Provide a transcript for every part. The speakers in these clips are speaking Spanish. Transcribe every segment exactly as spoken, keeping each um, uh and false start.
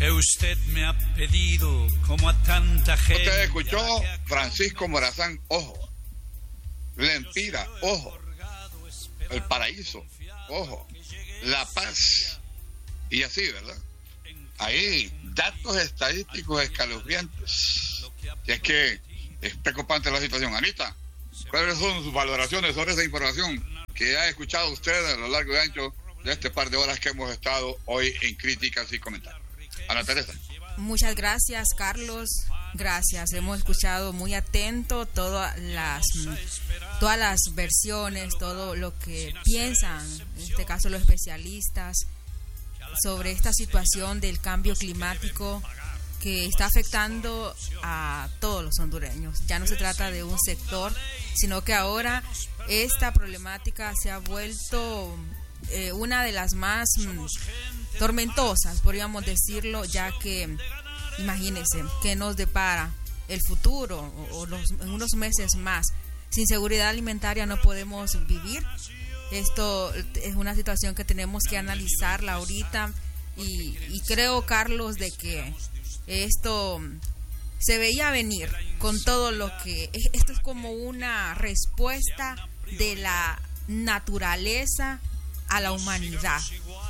que usted me ha pedido como a tanta gente. Usted escuchó Francisco Morazán, ojo. Lempira, ojo. El Paraíso, ojo. La Paz. Y así, ¿verdad? Ahí, datos estadísticos escalofriantes. Y es que es preocupante la situación. Anita, ¿cuáles son sus valoraciones sobre esa información que ha escuchado usted a lo largo y ancho de este par de horas que hemos estado hoy en Críticas y Comentarios? Ana Teresa. Muchas gracias, Carlos. Gracias. Hemos escuchado muy atento todas las todas las versiones, todo lo que piensan, en este caso los especialistas, sobre esta situación del cambio climático que está afectando a todos los hondureños. Ya no se trata de un sector, sino que ahora esta problemática se ha vuelto eh, una de las más mm, tormentosas, podríamos decirlo, ya que imagínense que nos depara el futuro o, o los, en unos meses más. Sin seguridad alimentaria no podemos vivir. Esto es una situación que tenemos que analizarla ahorita y, y creo, Carlos, de que esto se veía venir con todo lo que... Esto es como una respuesta de la naturaleza a la humanidad.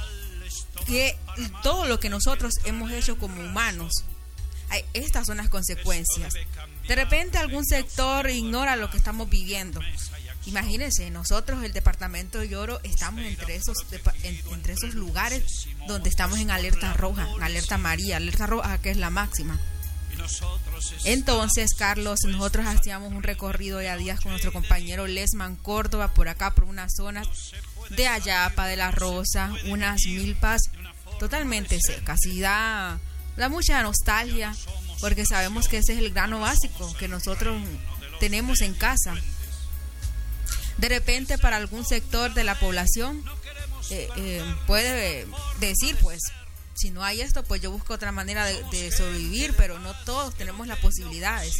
Que todo lo que nosotros hemos hecho como humanos, estas son las consecuencias. De repente algún sector ignora lo que estamos viviendo. Imagínense, nosotros, el departamento de Lloro, estamos entre esos entre esos lugares donde estamos en alerta roja, alerta amarilla, alerta roja que es la máxima. Entonces, Carlos, nosotros hacíamos un recorrido de a días con nuestro compañero Lesman Córdoba por acá, por unas zonas de Ayapa, de La Rosa, unas milpas totalmente secas, y da, da mucha nostalgia porque sabemos que ese es el grano básico que nosotros tenemos en casa. De repente, para algún sector de la población eh, eh, puede decir, pues, si no hay esto, pues yo busco otra manera de, de sobrevivir, pero no todos tenemos las posibilidades.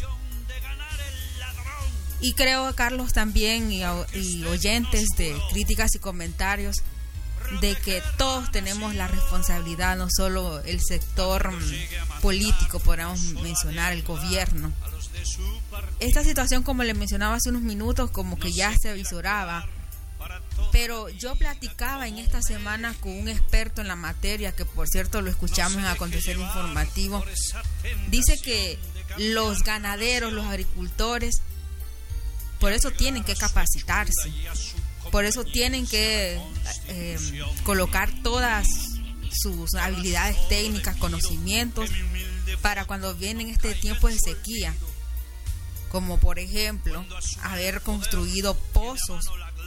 Y creo, Carlos, también, y, y oyentes de Críticas y Comentarios, de que todos tenemos la responsabilidad, no solo el sector político, podríamos mencionar, el gobierno. Esta situación, como le mencionaba hace unos minutos, como que ya se avisoraba, pero yo platicaba en esta semana con un experto en la materia, que por cierto lo escuchamos en Acontecer Informativo. Dice que los ganaderos, los agricultores, por eso tienen que capacitarse, por eso tienen que eh, colocar todas sus habilidades técnicas, conocimientos, para cuando vienen este tiempo de sequía, como por ejemplo haber construido pozos.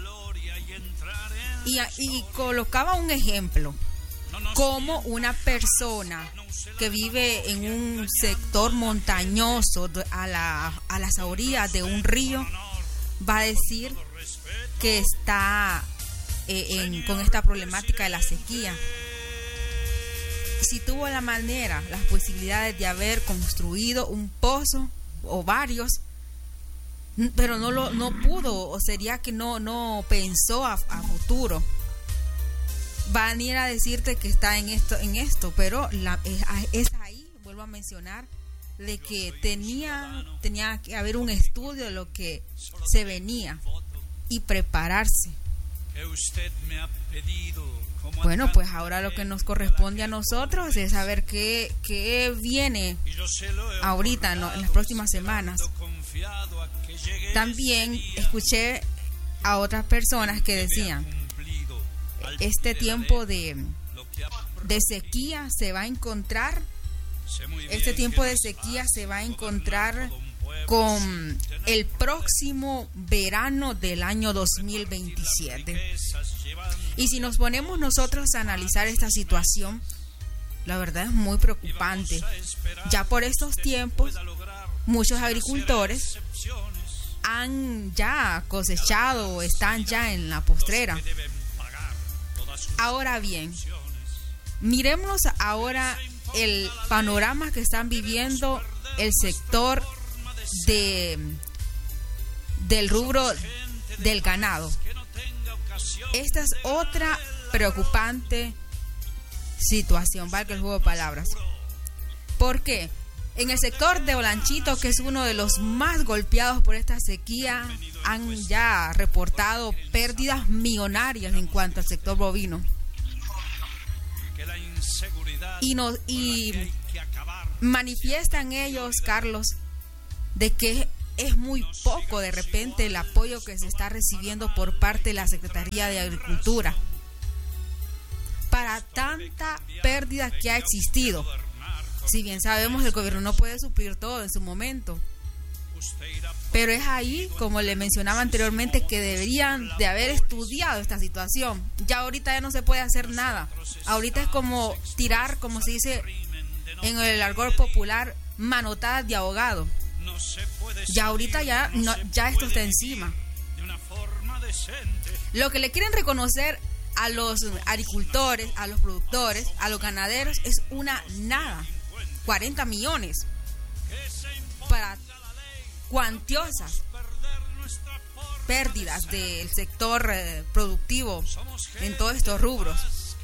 Y, y colocaba un ejemplo, como una persona que vive en un sector montañoso a, la, a las orillas de un río va a decir que está eh, en, con esta problemática de la sequía. Si tuvo la manera, las posibilidades de haber construido un pozo o varios, pero no lo no pudo, o sería que no no pensó a, a futuro, va a venir a decirte que está en esto en esto pero la, es, es ahí, vuelvo a mencionar, de que tenía tenía que haber un estudio de lo que se venía y prepararse. Bueno, pues ahora lo que nos corresponde a nosotros es saber qué, qué viene ahorita, ¿no?, en las próximas semanas. También escuché a otras personas que decían, este tiempo de, de sequía se va a encontrar, este tiempo de sequía se va a encontrar con el próximo verano del año dos mil veintisiete. Y si nos ponemos nosotros a analizar esta situación, la verdad es muy preocupante. Ya por estos tiempos, muchos agricultores han ya cosechado o están ya en la postrera. Ahora bien, miremos ahora el panorama que están viviendo el sector de del rubro del ganado. Esta es otra preocupante situación, valga el juego de palabras. ¿Por qué? En el sector de Olanchito, que es uno de los más golpeados por esta sequía, han ya reportado pérdidas millonarias en cuanto al sector bovino. Y, no, y manifiestan ellos, Carlos, de que es muy poco de repente el apoyo que se está recibiendo por parte de la Secretaría de Agricultura para tanta pérdida que ha existido. Si bien sabemos que el gobierno no puede suplir todo en su momento, pero es ahí, como le mencionaba anteriormente, que deberían de haber estudiado esta situación. Ya ahorita ya no se puede hacer nada. Ahorita es como tirar, como se dice en el argot popular, manotadas de ahogado. Ya ahorita ya, no, ya esto está encima. Lo que le quieren reconocer a los agricultores, a los productores, a los ganaderos es una nada. cuarenta millones para cuantiosas pérdidas del sector eh, productivo en todos estos rubros.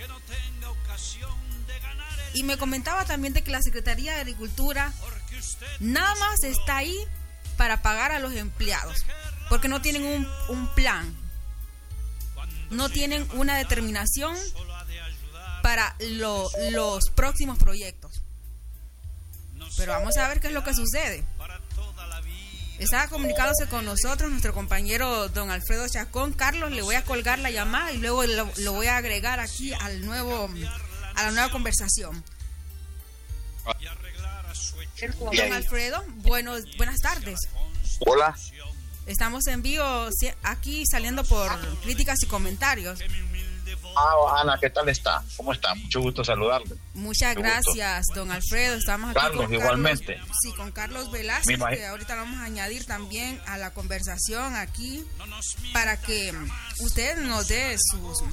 Y me comentaba también de que la Secretaría de Agricultura nada más está ahí para pagar a los empleados, porque no tienen un, un plan, no tienen una determinación para lo, los próximos proyectos. Pero vamos a ver qué es lo que sucede. Estaba comunicándose con nosotros nuestro compañero don Alfredo Chacón. Carlos, le voy a colgar la llamada y luego lo, lo voy a agregar aquí al nuevo, a la nueva conversación. Don Alfredo, buenos, buenas tardes. Hola. Estamos en vivo aquí saliendo por críticas y comentarios. Ah, Ana, ¿qué tal está? ¿Cómo está? Mucho gusto saludarle. Muchas Mucho gracias, gusto. Don Alfredo. Estamos aquí Carlos, con igualmente. Carlos, sí, con Carlos Velázquez, que ahorita lo vamos a añadir también a la conversación aquí para que usted nos dé sus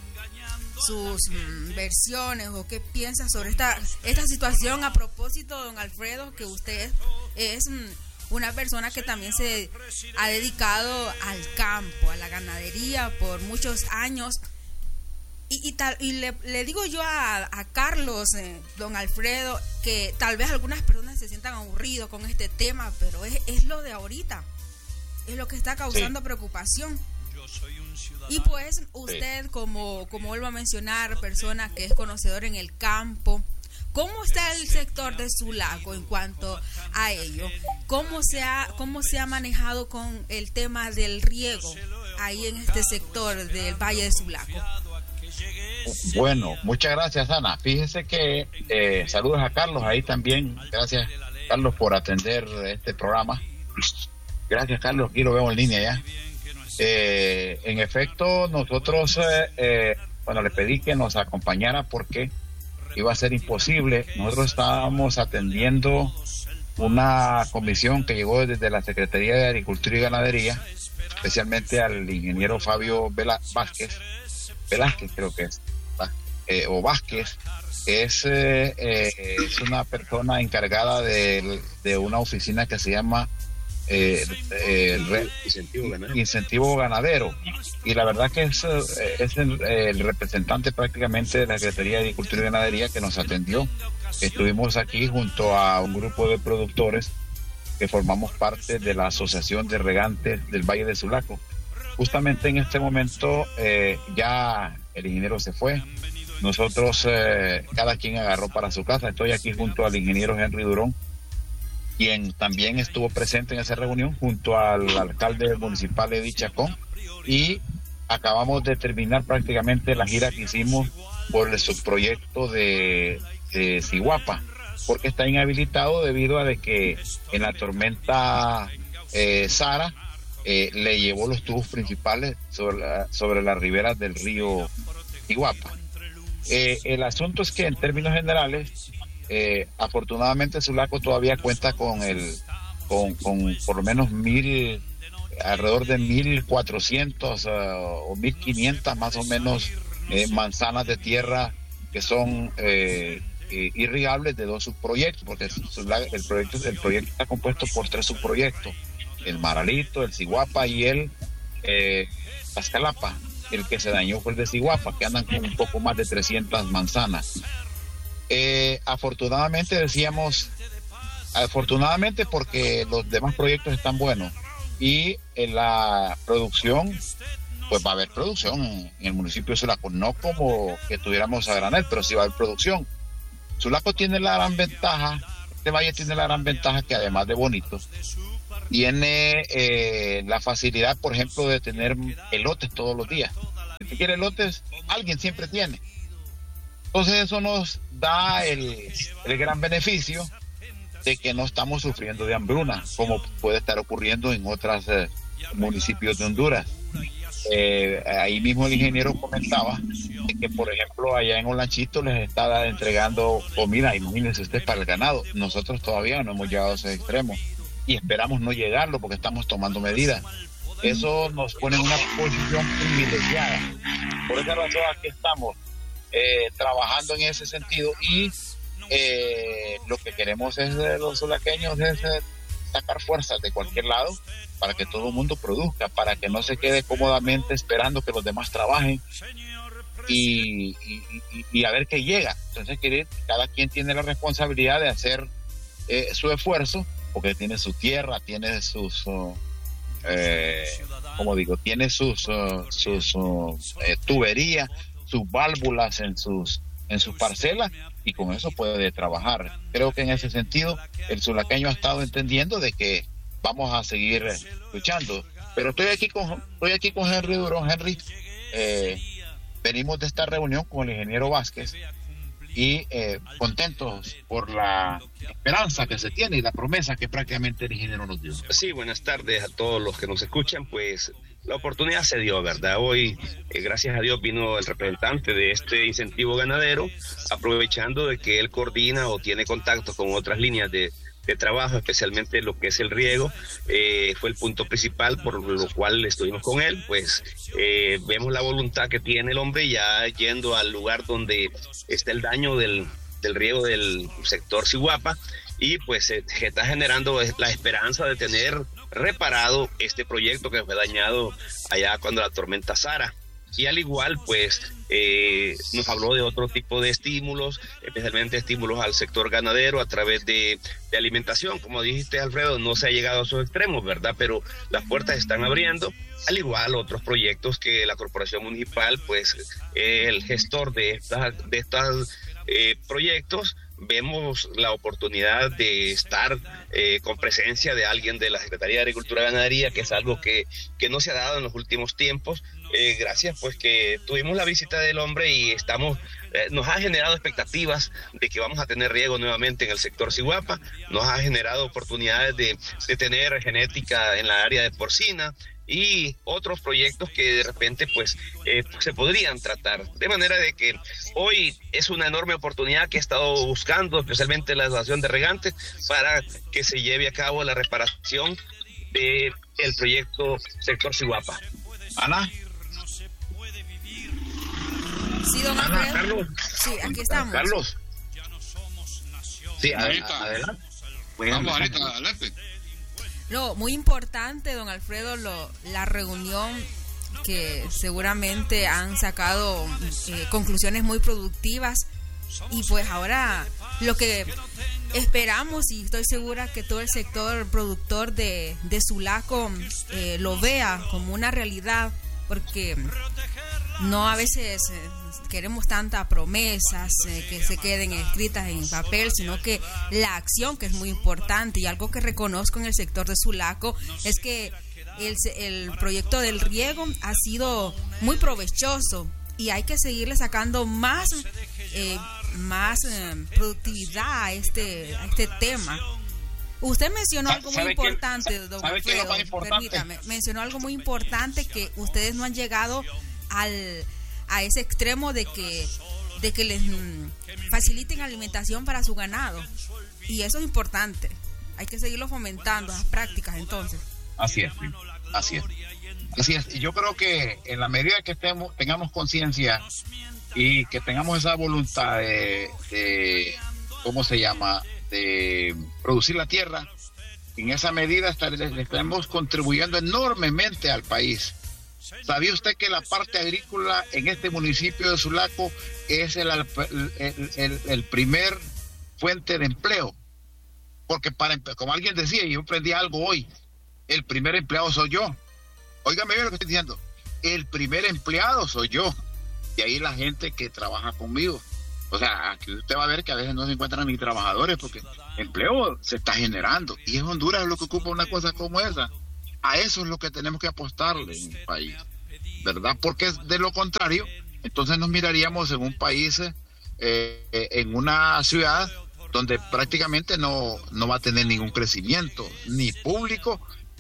sus mm, versiones o qué piensa sobre esta esta situación. A propósito, don Alfredo, que usted es, es mm, una persona que también se ha dedicado al campo, a la ganadería por muchos años. Y, y, tal, y le, le digo yo a, a Carlos, eh, don Alfredo, que tal vez algunas personas se sientan aburridos con este tema, pero es, es lo de ahorita, es lo que está causando sí. preocupación. Y pues usted, sí. como, como vuelvo a mencionar, persona que es conocedor en el campo, ¿cómo está el sector de Sulaco en cuanto a ello? ¿Cómo se ha, cómo se ha manejado con el tema del riego ahí en este sector del Valle de Sulaco? Bueno, muchas gracias, Ana. Fíjese que eh, saludos a Carlos ahí también. Gracias, Carlos, por atender este programa. Gracias, Carlos. Aquí lo veo en línea ya. Eh, en efecto, nosotros, eh, eh, bueno, le pedí que nos acompañara porque iba a ser imposible. Nosotros estábamos atendiendo una comisión que llegó desde la Secretaría de Agricultura y Ganadería, especialmente al ingeniero Fabio Vela- Vázquez. Velázquez creo que es, eh, o Vázquez, es, eh, eh, es una persona encargada de, de una oficina que se llama eh, eh, Re, incentivo, ganadero. incentivo Ganadero, y la verdad que es, es el, el representante prácticamente de la Secretaría de Agricultura y Ganadería que nos atendió. Estuvimos aquí junto a un grupo de productores que formamos parte de la Asociación de Regantes del Valle de Sulaco. Justamente en este momento eh, ya el ingeniero se fue. Nosotros, eh, cada quien agarró para su casa. Estoy aquí junto al ingeniero Henry Durón, quien también estuvo presente en esa reunión, junto al alcalde municipal Eddy Chacón. Y acabamos de terminar prácticamente la gira que hicimos por el subproyecto de, de Ciguapa, porque está inhabilitado debido a de que en la tormenta eh, Sara, Eh, le llevó los tubos principales sobre, la, sobre las riberas del río Iguapa. Eh, el asunto es que en términos generales, eh, afortunadamente Sulaco todavía cuenta con el, con, con por lo menos mil, alrededor de mil cuatrocientos uh, o mil quinientas más o menos eh, manzanas de tierra que son eh, eh, irrigables de dos subproyectos, porque el proyecto, el proyecto está compuesto por tres subproyectos: el Maralito, el Ciguapa y el eh, Pascalapa. El que se dañó fue el de Ciguapa, que andan con un poco más de trescientas manzanas. Eh, afortunadamente decíamos, afortunadamente porque los demás proyectos están buenos y en la producción, pues va a haber producción en, en el municipio de Sulaco, no como que tuviéramos a granel, pero sí va a haber producción. Sulaco tiene la gran ventaja, este valle tiene la gran ventaja que además de bonito, tiene eh, la facilidad, por ejemplo, de tener elotes todos los días. Si usted quiere elotes, alguien siempre tiene. Entonces eso nos da el, el gran beneficio de que no estamos sufriendo de hambruna, como puede estar ocurriendo en otros eh, municipios de Honduras. Eh, ahí mismo el ingeniero comentaba que, por ejemplo, allá en Olanchito les está entregando comida, imagínense usted, para el ganado. Nosotros todavía no hemos llegado a ese extremo y esperamos no llegarlo porque estamos tomando medidas. Eso nos pone en una posición privilegiada. Por esa razón aquí estamos eh, trabajando en ese sentido y eh, lo que queremos es de los sulaqueños es eh, sacar fuerzas de cualquier lado para que todo el mundo produzca, para que no se quede cómodamente esperando que los demás trabajen y, y, y, y a ver qué llega. Entonces cada quien tiene la responsabilidad de hacer eh, su esfuerzo, porque tiene su tierra, tiene sus uh, eh, como digo, tiene sus uh, sus uh, eh, tuberías, sus válvulas en sus en sus parcelas y con eso puede trabajar. Creo que en ese sentido el sulaqueño ha estado entendiendo de que vamos a seguir luchando. Pero estoy aquí con estoy aquí con Henry Durón. Henry, eh, venimos de esta reunión con el ingeniero Vázquez y eh, contentos por la esperanza que se tiene y la promesa que prácticamente el ingeniero nos dio. Sí, buenas tardes a todos los que nos escuchan. Pues la oportunidad se dio, ¿verdad? Hoy, eh, gracias a Dios, vino el representante de este incentivo ganadero, aprovechando de que él coordina o tiene contacto con otras líneas de de trabajo, especialmente lo que es el riego. Eh, fue el punto principal por lo cual estuvimos con él. Pues eh, vemos la voluntad que tiene el hombre ya yendo al lugar donde está el daño del, del riego del sector Siguapa y pues se, se está generando la esperanza de tener reparado este proyecto que fue dañado allá cuando la tormenta Sara. Y al igual, pues, eh, nos habló de otro tipo de estímulos, especialmente estímulos al sector ganadero a través de, de alimentación. Como dijiste, Alfredo, no se ha llegado a esos extremos, ¿verdad? Pero las puertas están abriendo. Al igual, otros proyectos que la Corporación Municipal, pues, eh, el gestor de estas, de estos eh, proyectos, vemos la oportunidad de estar eh, con presencia de alguien de la Secretaría de Agricultura y Ganadería, que es algo que, que no se ha dado en los últimos tiempos. Eh, gracias, pues que tuvimos la visita del hombre y estamos, eh, nos ha generado expectativas de que vamos a tener riego nuevamente en el sector Siguapa, nos ha generado oportunidades de, de tener genética en la área de porcina y otros proyectos que de repente pues eh, se podrían tratar, de manera de que hoy es una enorme oportunidad que he estado buscando, especialmente la Asociación de Regantes, para que se lleve a cabo la reparación del proyecto sector Siguapa. Ana. Sí, don Ana, Alfredo. Carlos. Sí, aquí estamos. Carlos. Sí, Anita. adelante. Vamos, Anita, adelante. No, muy importante, don Alfredo, lo, la reunión que seguramente han sacado eh, conclusiones muy productivas y pues ahora lo que esperamos y estoy segura que todo el sector productor de, de Sulaco eh, lo vea como una realidad, porque no a veces eh, queremos tantas promesas eh, que se queden escritas en papel, sino que la acción, que es muy importante, y algo que reconozco en el sector de Sulaco es que el, el proyecto del riego ha sido muy provechoso y hay que seguirle sacando más eh, más eh, productividad a este a este tema. Usted mencionó algo muy importante, don Alfredo, permítame, mencionó algo muy importante, que ustedes no han llegado al a ese extremo de que de que les mm, faciliten alimentación para su ganado, y eso es importante. Hay que seguirlo fomentando, las prácticas, entonces. Así es, así es. Así es, y yo creo que en la medida que estemos, tengamos conciencia y que tengamos esa voluntad de, de, ¿cómo se llama?, de producir la tierra, en esa medida estaremos contribuyendo enormemente al país. ¿Sabía usted que la parte agrícola en este municipio de Sulaco es el, el, el, el primer fuente de empleo? Porque para, como alguien decía, y yo aprendí algo hoy, el primer empleado soy yo. Óigame bien lo que estoy diciendo. El primer empleado soy yo. Y ahí la gente que trabaja conmigo. O sea, aquí usted va a ver que a veces no se encuentran ni trabajadores porque empleo se está generando. Y es Honduras lo que ocupa una cosa como esa. A eso es lo que tenemos que apostarle en el país, ¿verdad? Porque de lo contrario, entonces nos miraríamos en un país, eh, en una ciudad donde prácticamente no, no va a tener ningún crecimiento, ni público,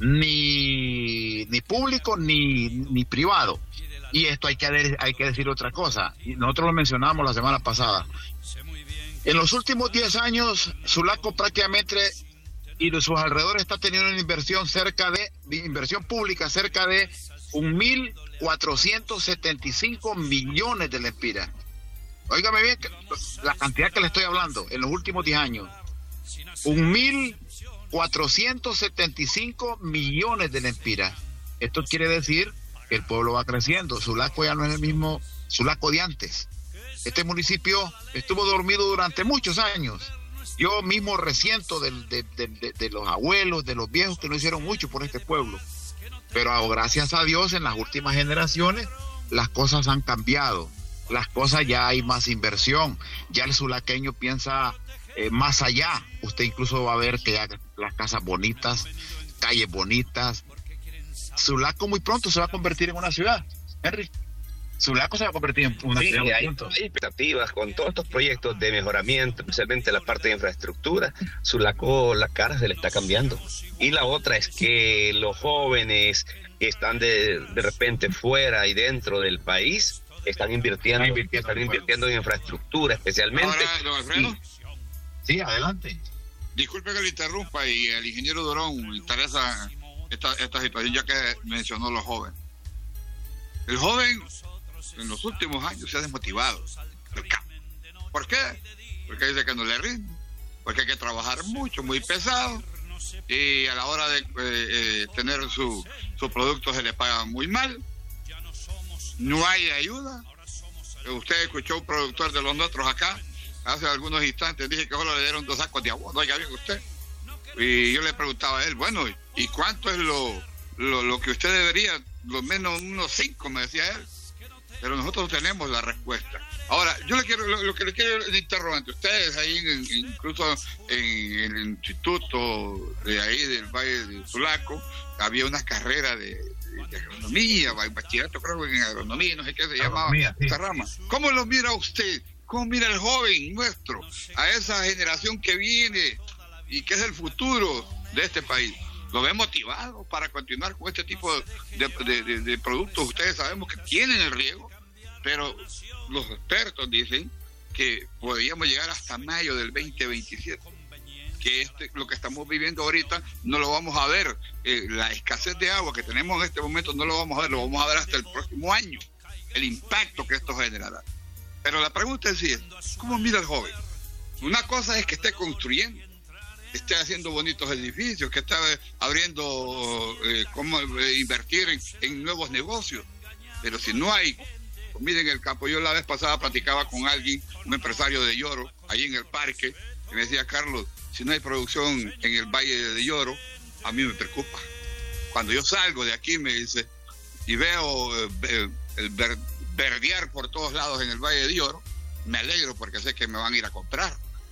ni, ni público, ni, ni privado. Y esto hay que, hay que decir otra cosa, y nosotros lo mencionamos la semana pasada. En los últimos diez años, Sulaco prácticamente y de sus alrededores está teniendo una inversión cerca de, de inversión pública cerca de un mil cuatrocientos setenta y cinco millones de lempiras. Óigame bien la cantidad que le estoy hablando en los últimos diez años. Un mil cuatrocientos setenta y cinco millones de lempiras. Esto quiere decir que el pueblo va creciendo. Sulaco ya no es el mismo Sulaco de antes. Este municipio estuvo dormido durante muchos años. Yo mismo resiento de, de, de, de, de los abuelos, de los viejos que no hicieron mucho por este pueblo. Pero gracias a Dios en las últimas generaciones las cosas han cambiado. Las cosas ya hay más inversión. Ya el sulaqueño piensa eh, más allá. Usted incluso va a ver que ya las casas bonitas, calles bonitas. Sulaco muy pronto se va a convertir en una ciudad, Henry. Sulaco se va a convertir en una sí, ciudad. Hay, hay expectativas con todos estos proyectos de mejoramiento, especialmente la parte de infraestructura. Sulaco, la cara se le está cambiando. Y la otra es que los jóvenes que están de, de repente fuera y dentro del país están invirtiendo, invirtiendo, están invirtiendo en infraestructura, especialmente. Ahora, don Alfredo. Y, sí, adelante. Disculpe que le interrumpa, y el ingeniero Durón le interesa esta, esta situación ya que mencionó los jóvenes. El joven en los últimos años se ha desmotivado del campo. ¿Por qué? Porque dice que no le rinde, porque hay que trabajar mucho, muy pesado, y a la hora de eh, eh, tener su, su producto se le paga muy mal, no hay ayuda. Usted escuchó un productor de los nuestros acá hace algunos instantes, dije que solo le dieron dos sacos de agua, no oiga bien usted, y yo le preguntaba a él, bueno, ¿y cuánto es lo, lo, lo que usted debería? Lo menos unos cinco, me decía él. Pero nosotros tenemos la respuesta. Ahora, yo le quiero, lo, lo que le quiero es el interrogante. Ustedes ahí, en, en, incluso en el instituto de ahí del Valle de Sulaco, había una carrera de, de, de agronomía, bachillerato creo que en agronomía, no sé qué se llamaba esta rama. ¿Cómo lo mira usted? ¿Cómo mira el joven nuestro a esa generación que viene y que es el futuro de este país? ¿Lo ve motivado para continuar con este tipo de, de, de, de productos? Ustedes sabemos que tienen el riego, pero los expertos dicen que podríamos llegar hasta mayo del veinte veintisiete, que este, lo que estamos viviendo ahorita no lo vamos a ver, eh, la escasez de agua que tenemos en este momento no lo vamos a ver, lo vamos a ver hasta el próximo año, el impacto que esto generará. Pero la pregunta es, ¿cómo mira el joven? Una cosa es que esté construyendo, esté haciendo bonitos edificios, que está abriendo eh, cómo eh, invertir en, en nuevos negocios, pero si no hay comida en el campo. Yo la vez pasada platicaba con alguien, un empresario de Lloro, ahí en el parque, y me decía, Carlos, si no hay producción en el Valle de Lloro, a mí me preocupa. Cuando yo salgo de aquí, me dice, y veo eh, el ver, verdear por todos lados en el Valle de Lloro, me alegro porque sé que me van a ir a comprar.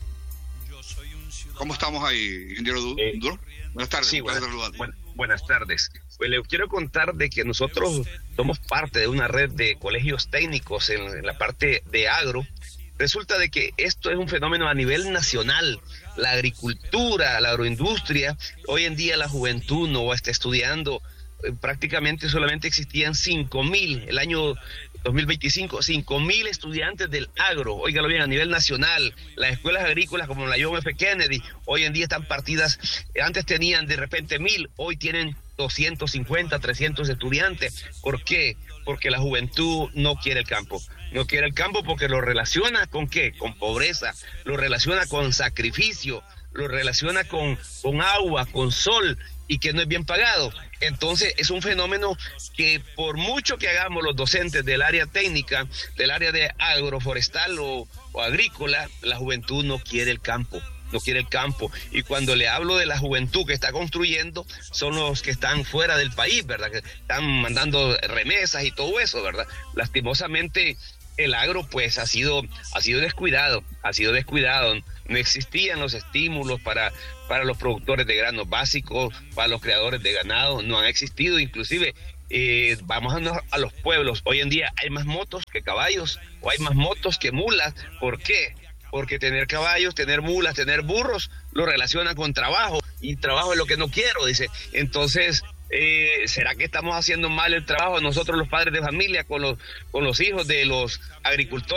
¿Cómo estamos ahí, ingeniero Duro? Eh, buenas tardes. Sí, buenas, buen, buenas tardes. Pues le quiero contar de que nosotros somos parte de una red de colegios técnicos en, en la parte de agro. Resulta de que esto es un fenómeno a nivel nacional. La agricultura, la agroindustria, hoy en día la juventud no está estudiando. Eh, prácticamente solamente existían cinco mil, el año dos mil veinticinco, cinco mil estudiantes del agro, óigalo bien, a nivel nacional. Las escuelas agrícolas como la John F. Kennedy, hoy en día están partidas, antes tenían de repente mil, hoy tienen doscientos cincuenta, trescientos estudiantes. ¿Por qué? Porque la juventud no quiere el campo. No quiere el campo porque lo relaciona con ¿qué? Con pobreza, lo relaciona con sacrificio, lo relaciona con, con agua, con sol, y que no es bien pagado. Entonces es un fenómeno que por mucho que hagamos los docentes del área técnica, del área de agroforestal o, o agrícola, la juventud no quiere el campo, no quiere el campo. Y cuando le hablo de la juventud que está construyendo, son los que están fuera del país, ¿verdad? Que están mandando remesas y todo eso, ¿verdad? Lastimosamente el agro pues ha sido, ha sido descuidado, ha sido descuidado. No existían los estímulos para, para los productores de granos básicos, para los creadores de ganado, no han existido. Inclusive, eh, vamos a, a los pueblos, hoy en día hay más motos que caballos, o hay más motos que mulas. ¿Por qué? Porque tener caballos, tener mulas, tener burros, lo relacionan con trabajo, y trabajo es lo que no quiero, dice. Entonces, eh, ¿será que estamos haciendo mal el trabajo nosotros los padres de familia con los, con los hijos de los agricultores?